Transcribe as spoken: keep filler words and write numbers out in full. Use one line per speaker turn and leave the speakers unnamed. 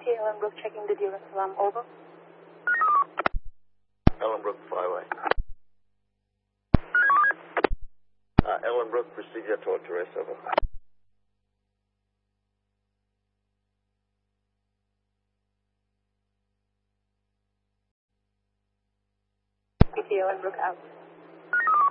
Ellenbrook checking the Dar es Salaam, over.
Ellenbrook Flyway. Uh, Ellenbrook, procedure toward Torres, over.
Ellenbrook out.